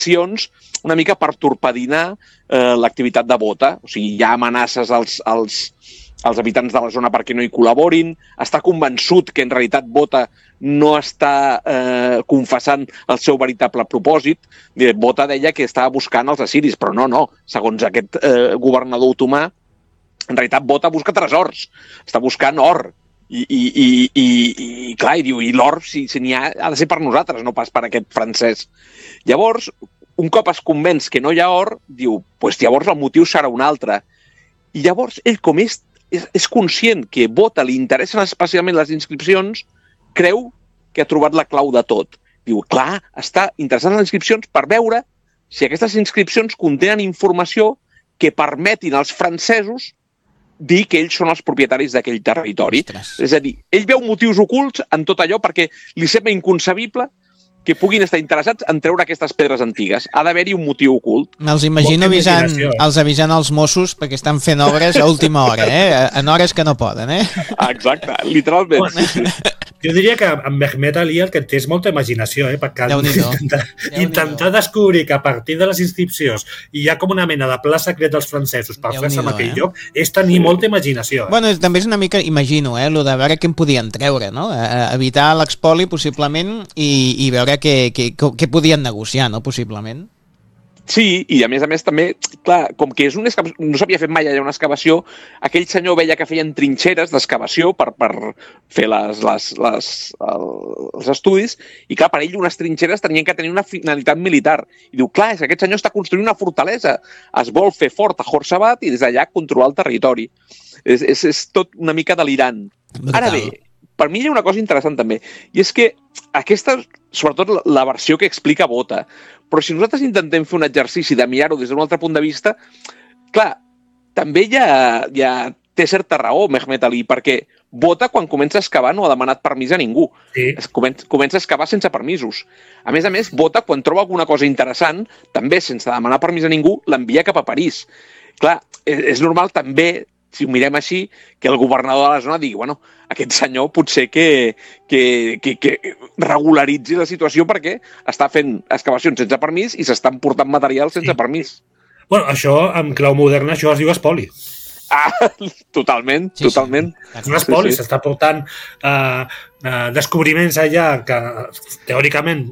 una mica per torpedinar l'activitat de Botha. O sigui, hi ha amenaces als habitants de la zona perquè no hi col·laborin, està convençut que en realitat Botha no està confessant el seu veritable propòsit. Botha deia que estava buscant els assiris, però no. Segons aquest governador otomà, en realitat Botha busca tresors, està buscant or. I clar, i diu, i l'or, si n'hi ha de ser per nosaltres, no pas per aquest francès. Llavors, un cop es convenç que no hi ha or, diu, doncs llavors el motiu serà un altre. I llavors, ell, com és conscient que Botha li interessen especialment les inscripcions, creu que ha trobat la clau de tot. Diu, clar, està interessant en les inscripcions per veure si aquestes inscripcions contenen informació que permetin als francesos dir que ells són els propietaris d'aquell territori. Ostres. És a dir, ell veu motius ocults en tot allò perquè li sembla inconcebible que puguin estar interessats en treure aquestes pedres antigues. Ha d'haver-hi un motiu ocult. Me'ls imagino avisant els Mossos perquè estan fent obres a última hora, en hores que no poden, Exacte, literalment. Sí. Jo diria que amb Mehmet Ali el que té és molta imaginació, perquè intentar descobrir que a partir de les inscripcions hi ha com una mena de pla secret dels francesos per fer-se en aquell lloc, és tenir molta imaginació. Bueno, també és una mica, imagino, lo de veure què en podien treure, no? Evitar l'expoli, possiblement, i veure què podien negociar, no? Possiblement. Sí, i a més també, clar, com que no s'havia fet mai allà una excavació, aquell senyor veia que feien trinxeres d'excavació per fer els estudis, i clar, per ell unes trinxeres tenien que tenir una finalitat militar. I diu, clar, aquest senyor està construint una fortalesa, es vol fer fort a Khorsabad i des d'allà controlar el territori. És tot una mica delirant. Ara bé, per mi hi ha una cosa interessant també, i és que aquesta, sobretot la versió que explica Botha, però si nosaltres intentem fer un exercici de mirar-ho des d'un altre punt de vista, clar, també ja té certa raó Mehmet Ali, perquè Botha, quan comença a excavar, no ha demanat permís a ningú. Sí. Comença a excavar sense permisos. A més, Botha, quan troba alguna cosa interessant, també sense demanar permís a ningú, l'envia cap a París. Clar, és normal també, si ho mirem així, que el governador de la zona digui, bueno, aquest senyor potser que regularitzi la situació perquè està fent excavacions sense permís i s'estan portant materials sense permís. Bueno, això, en clau moderna, això es diu espoli. Totalment. És un espoli, s'està portant descobriments allà que teòricament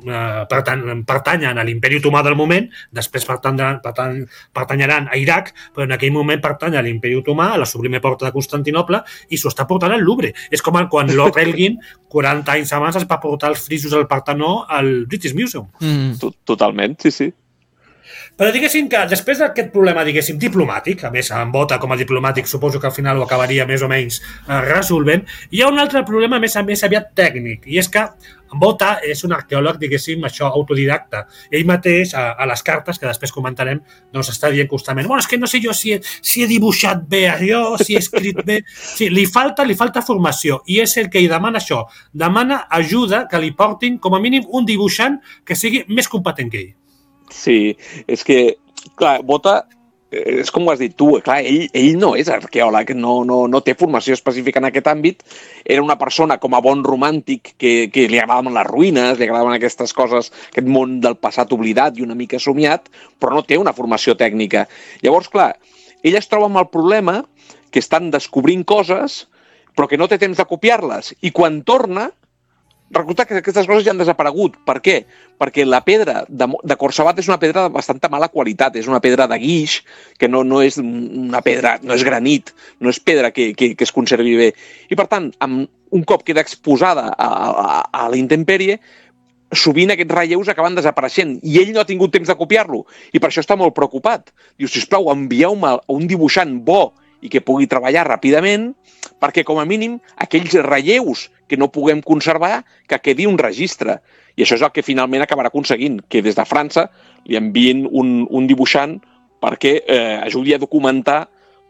pertanyen a l'imperi otomà del moment, després pertanyeran a Iraq, però en aquell moment pertany a l'imperi otomà, a la Sublime Porta de Constantinoble, i s'ho està portant al Louvre. És com quan Lord Elgin, 40 anys abans, es va portar els frisos del Partenó al British Museum. Totalment, sí. Però diguéssim que després d'aquest problema, diguéssim, diplomàtic, a més, en Botha com a diplomàtic suposo que al final ho acabaria més o menys resolvent, hi ha un altre problema més aviat tècnic, i és que Botha és un arqueòleg, diguéssim, autodidacta. Ell mateix, a les cartes, que després comentarem, doncs està dient constantment, bueno, és que no sé jo si he dibuixat bé allò, si he escrit bé... Sí, li falta formació, i és el que hi demana això. Demana ajuda que li portin, com a mínim, un dibuixant que sigui més competent que ell. Sí, és que, clar, Botha, és com ho has dit tu, clar, ell no és arqueòleg, no té formació específica en aquest àmbit, era una persona com a bon romàntic que li agradaven les ruïnes, li agradaven aquestes coses, aquest món del passat oblidat i una mica somiat, però no té una formació tècnica. Llavors, clar, ell es troba amb el problema que estan descobrint coses, però que no té temps de copiar-les, i quan torna, resulta que aquestes coses ja han desaparegut. Per què? Perquè la pedra de Khorsabad és una pedra de bastanta mala qualitat, és una pedra de guix, que no és una pedra, no és granit, no és pedra que es conservi bé. I per tant, un cop queda exposada a la intempèrie, sovint aquests relleus acaben desapareixent i ell no ha tingut temps de copiar-lo i per això està molt preocupat. Diu, sisplau, envieu-me un dibuixant bo i que pugui treballar ràpidament perquè, com a mínim, aquells relleus que no puguem conservar, que quedi un registre. I això és el que finalment acabarà aconseguint, que des de França li enviïn un dibuixant perquè ajudi a documentar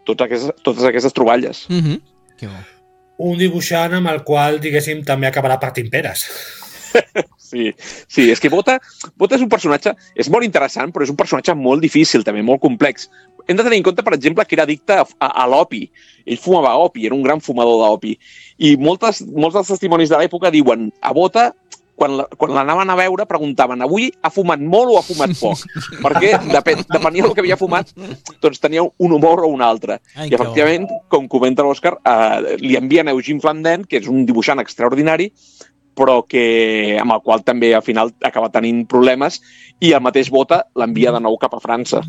totes aquestes troballes. Que bo. Un dibuixant amb el qual, diguéssim, també acabarà partint peres. Sí, és que Botha és un personatge, és molt interessant, però és un personatge molt difícil, també, molt complex. Hem de tenir en compte, per exemple, que era addicte a l'opi. Ell fumava opi, era un gran fumador d'opi. I molts dels testimonis de l'època diuen a Botha quan l'anaven a veure preguntaven avui ha fumat molt o ha fumat poc? Perquè depenia del que havia fumat, doncs tenia un humor o un altre. I efectivament, com comenta l'Òscar, li envien a Eugene Flandin, que és un dibuixant extraordinari, però amb el qual també al final acaba tenint problemes, i el mateix Bota l'envia de nou cap a França.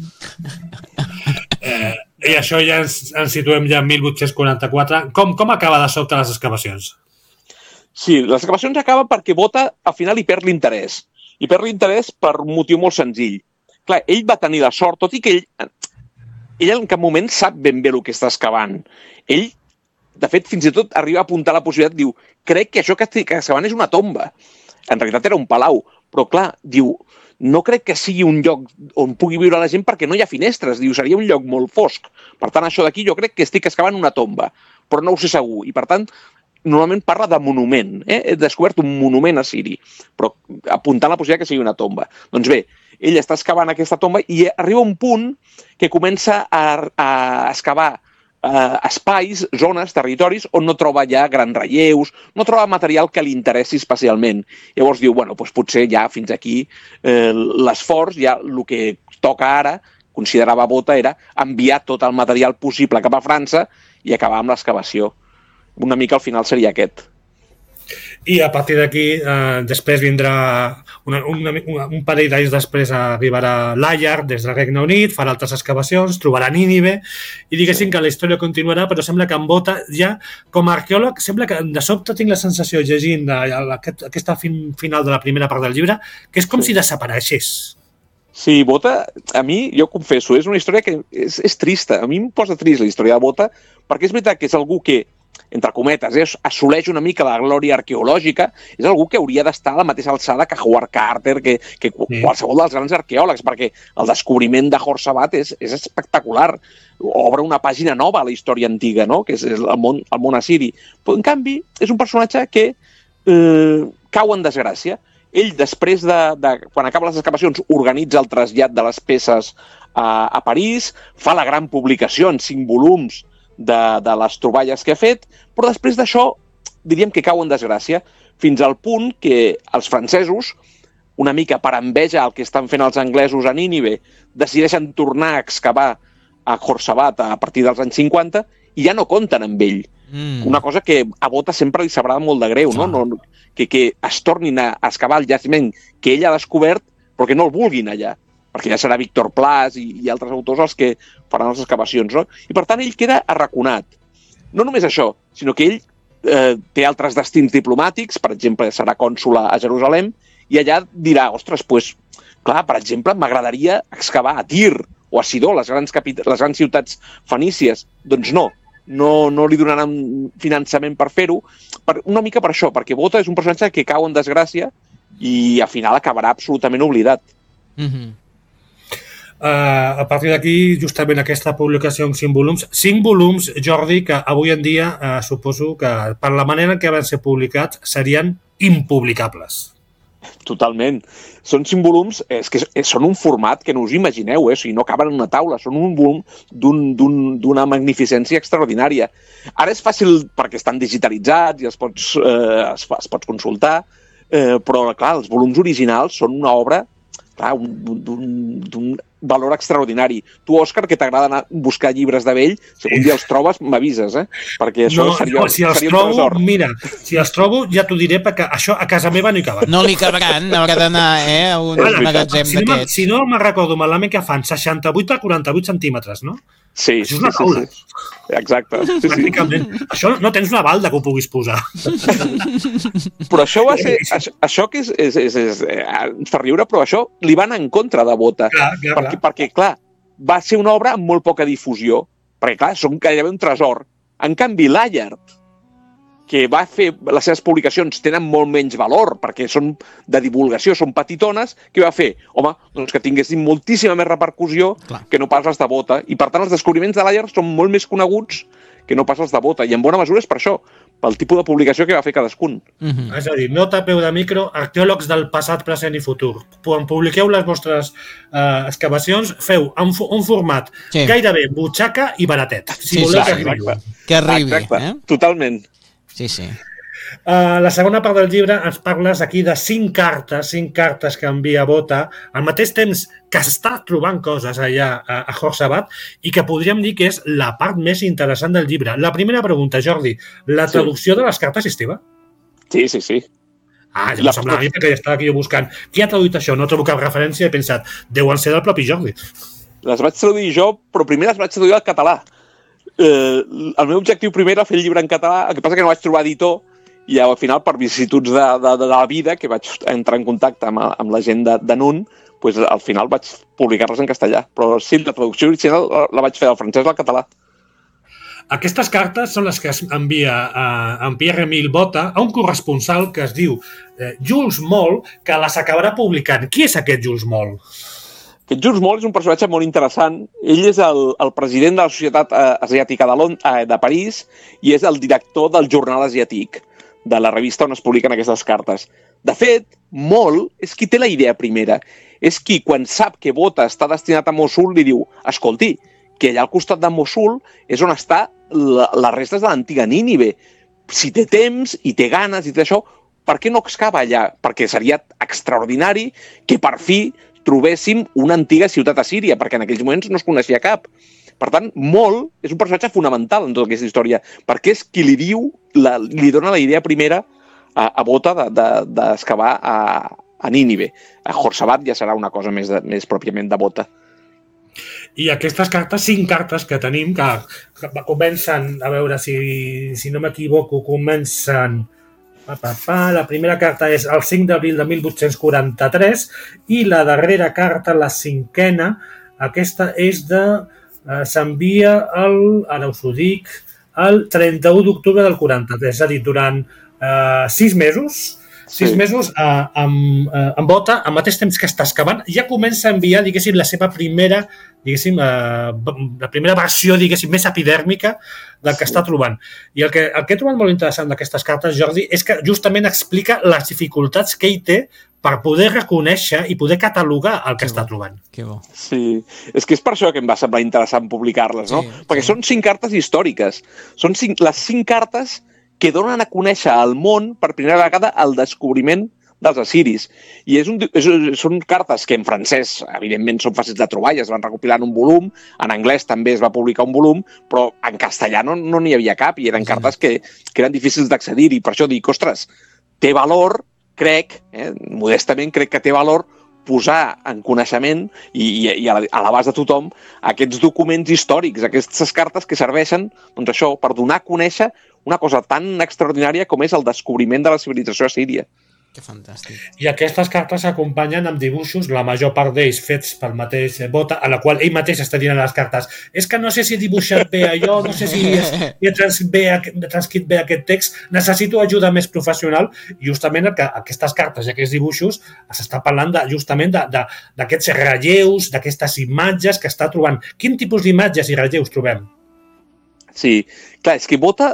I això ja ens situem ja en 1844. Com acaba de sobte les excavacions? Sí, les excavacions acaben perquè Bota al final hi perd l'interès. I perd l'interès per un motiu molt senzill. Clar, ell va tenir la sort, tot i que ell en cap moment sap ben bé el que està excavant. Ell, de fet, fins i tot arriba a apuntar la possibilitat, diu, crec que això que estic excavant és una tomba. En realitat era un palau, però clar, diu, no crec que sigui un lloc on pugui viure la gent perquè no hi ha finestres. Diu, seria un lloc molt fosc. Per tant, això d'aquí jo crec que estic excavant una tomba, però no ho sé segur. I per tant, normalment parla de monument. He descobert un monument assiri, però apuntant la possibilitat que sigui una tomba. Doncs bé, ell està excavant aquesta tomba i arriba un punt que comença a excavar espais, zones, territoris on no troba ja grans relleus, no troba material que li interessi especialment. Llavors diu, bueno, doncs potser ja fins aquí l'esforç, ja el que toca ara, considerava Bota, era enviar tot el material possible cap a França i acabar amb l'excavació. Una mica al final seria aquest. I a partir d'aquí, després vindrà, un parell d'anys després arribarà Layard des del Regne Unit, farà altres excavacions, trobarà Nínive, i diguéssim que la història continuarà, però sembla que en Bota ja, com a arqueòleg, sembla que de sobte tinc la sensació, llegint aquesta final de la primera part del llibre, que és com si desapareixés. Sí, Bota, a mi, jo confesso, és una història que és trista. A mi em posa trist la història de Bota, perquè és veritat que és algú que, entre cometes, assoleix una mica la glòria arqueològica, és algú que hauria d'estar a la mateixa alçada que Howard Carter, que qualsevol dels grans arqueòlegs, perquè el descobriment de Horsabat és espectacular. Obre una pàgina nova a la història antiga, no? Que és el món assiri. Però, en canvi, és un personatge que cau en desgràcia. Ell, després quan acaba les excavacions, organitza el trasllat de les peces a París, fa la gran publicació en 5 volums de les troballes que ha fet, però després d'això diríem que cau en desgràcia, fins al punt que els francesos, una mica per enveja el que estan fent els anglesos a Nínive, decideixen tornar a excavar a Horsabat a partir dels anys 50 i ja no compten amb ell. Una cosa que a Bota sempre li sabrà molt de greu, no? Que es tornin a excavar el jaciment que ell ha descobert, però que no el vulguin allà, perquè ja serà Víctor Plas i altres autors els que faran les excavacions, no? I per tant ell queda arraconat. No només això, sinó que ell té altres destins diplomàtics, per exemple, serà cònsol a Jerusalem, i allà dirà, ostres, doncs, clar, per exemple, m'agradaria excavar a Tir o a Sidó, les grans ciutats fenícies. Doncs no li donaran finançament per fer-ho, una mica per això, perquè Bota és un personatge que cau en desgràcia i al final acabarà absolutament oblidat. A partir d'aquí, justament aquesta publicació en 5 volums. 5 volums, Jordi, que avui en dia suposo que per la manera en què van ser publicats serien impublicables. Totalment. Són 5 volums, és que són un format que no us imagineu, o sigui, no caben en una taula, són un volum d'una magnificència extraordinària. Ara és fàcil perquè estan digitalitzats i es pots consultar, però clar, els volums originals són una obra d'un valor extraordinari. Tu, Òscar, que t'agrada anar a buscar llibres de vell, si un dia els trobes, m'avises, perquè això seria un tresor. Mira, si els trobo ja t'ho diré, perquè això a casa meva no hi caben. No li cabran, haurà d'anar a un magatzem d'aquests. Si no me'n recordo malament que fan 68 a 48 centímetres, no? Sí, això és una taula. Exacte. Pràcticament. Això no tens una balda que ho puguis posar. Però això va ser... Això que ens fa riure, però això li va anar en contra de Bota. Perquè, clar, va ser una obra amb molt poca difusió. Perquè, clar, són gairebé un tresor. En canvi, Layard, que va fer les seves publicacions, tenen molt menys valor, perquè són de divulgació, són petitones, què va fer? Home, doncs que tinguessin moltíssima més repercussió que no pas les de Bota. I, per tant, els descobriments de Layard són molt més coneguts que no pas els de Bota. I en bona mesura és per això, pel tipus de publicació que va fer cadascun. És a dir, nota a peu de micro, arqueòlegs del passat, present i futur. Quan publiqueu les vostres excavacions, feu un format gairebé butxaca i baratet. Si voleu que arribi. Que arribi. Exacte, totalment. Sí. La segona part del llibre ens parles aquí de 5 cartes que envia Bota al mateix temps que està trobant coses allà a Horsabat i que podríem dir que és la part més interessant del llibre. La primera pregunta, Jordi, la traducció de les cartes és teva? Sí. Ja m'ho semblava a mi perquè ja estava aquí jo buscant. Qui ha traduït això? No trobo cap referència i he pensat, deuen ser del propi Jordi. Les vaig traduir jo, però primer les vaig traduir al català. El meu objectiu primer era fer el llibre en català, el que passa que no vaig trobar editor i al final, per vicissituds de la vida, que vaig entrar en contacte amb la gent de NUN, doncs al final vaig publicar-les en castellà. Però sí, la traducció original la vaig fer del francès al català. Aquestes cartes són les que es envia en Pierre-Emile Bota a un corresponsal que es diu Jules Moll, que les acabarà publicant. Qui és aquest Jules Moll? Aquest Jules Moll és un personatge molt interessant. Ell és el president de la Societat Asiàtica de París i és el director del Jornal Asiàtic, de la revista on es publiquen aquestes cartes. De fet, Moll és qui té la idea primera. És qui, quan sap que Bota està destinat a Mossul, li diu, escolti, que allà al costat de Mossul és on està les restes de l'antiga Nínive. Si té temps i té ganes i té això, per què no excava allà? Perquè seria extraordinari que per fi trobéssim una antiga ciutat assíria, perquè en aquells moments no es coneixia cap. Per tant, Moll és un personatge fonamental en tota aquesta història, perquè és qui li dona la idea primera a Bota d'excavar a Nínive. A Horsabat ja serà una cosa més pròpiament de Bota. I aquestes cartes, 5 cartes que tenim, que comencen, a veure si no m'equivoco, comencen... La primera carta és el 5 d'abril de 1843 i la darrera carta, la 5a, aquesta és s'envia ara us ho dic, el 31 d'octubre del 43, és a dir, durant 6 mesos, 6 mesos amb Bota, al mateix temps que està excavant, ja comença a enviar, diguéssim, la seva primera, diguéssim, la primera versió, diguéssim, més epidèrmica del que està trobant. I el que he trobat molt interessant d'aquestes cartes, Jordi, és que justament explica les dificultats que ell té per poder reconèixer i poder catalogar el que està trobant. Que bo. Sí, és que és per això que em va semblar interessant publicar-les, no? Perquè són 5 cartes històriques. Són les 5 cartes que donen a conèixer al món per primera vegada el descobriment dels assiris. I són cartes que en francès, evidentment, són fàcils de trobar i es van recopilar en un volum, en anglès també es va publicar un volum, però en castellà no n'hi havia cap i eren cartes que eren difícils d'accedir i per això dic, ostres, té valor, crec, modestament crec que té valor posar en coneixement i a l'abast de tothom aquests documents històrics, aquestes cartes que serveixen, doncs això, per donar a conèixer una cosa tan extraordinària com és el descobriment de la civilització assíria. Que fantàstic. I aquestes cartes s'acompanyen amb dibuixos, la major part d'ells fets pel mateix Bota, a la qual ell mateix està dient a les cartes. És que no sé si he dibuixat bé allò, no sé si he transcrit bé aquest text, necessito ajuda més professional. I justament aquestes cartes i aquests dibuixos s'està parlant justament d'aquests relleus, d'aquestes imatges que està trobant. Quin tipus d'imatges i relleus trobem? Sí, clar, és que Bota,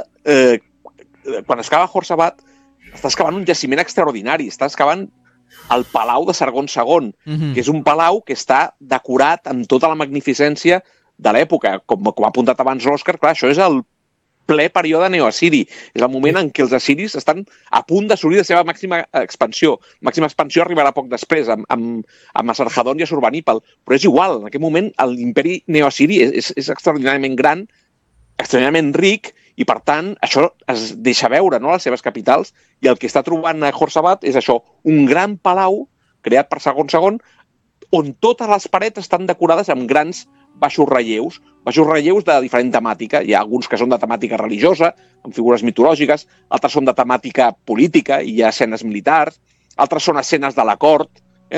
quan excava Horsabat, està excavant un jaciment extraordinari, està excavant el Palau de Sargon II, que és un palau que està decorat amb tota la magnificència de l'època. Com ha apuntat abans l'Òscar, clar, això és el ple període neoassiri. És el moment en què els assiris estan a punt d'assolir la seva màxima expansió. Màxima expansió arribarà poc després, amb Esarhaddon i Assurbanipal. Però és igual, en aquest moment l'imperi neoassiri és extraordinàriament gran, extraordinàriament ric, i per tant això es deixa veure, no?, les seves capitals, i el que està trobant a Horsabat és això, un gran palau creat per Sargon II, on totes les parets estan decorades amb grans baixos relleus de diferent temàtica. Hi ha alguns que són de temàtica religiosa, amb figures mitològiques, altres són de temàtica política, i hi ha escenes militars, altres són escenes de la cort,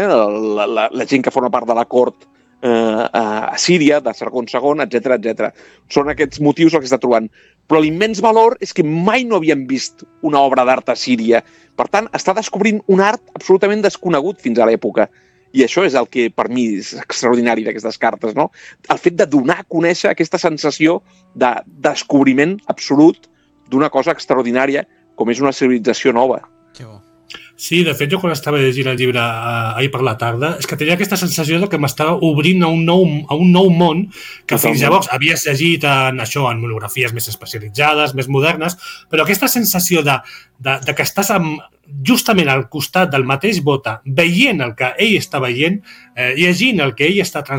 la gent que forma part de la cort a Síria, de Sargon II, etc. Són aquests motius el que està trobant. Però l'immens valor és que mai no havien vist una obra d'art a Síria. Per tant, està descobrint un art absolutament desconegut fins a l'època. I això és el que, per mi, és extraordinari d'aquestes cartes, no? El fet de donar a conèixer aquesta sensació de descobriment absolut d'una cosa extraordinària com és una civilització nova. Que bo. Sí, de fet, jo quan estava llegint el llibre ahir per la tarda, és que tenia aquesta sensació de que m'estava obrint a un nou món que fins llavors havies llegit en monografies més especialitzades, més modernes, però aquesta sensació de que estàs justament al costat del mateix Botha, veient el que ell està veient, llegint el que ell està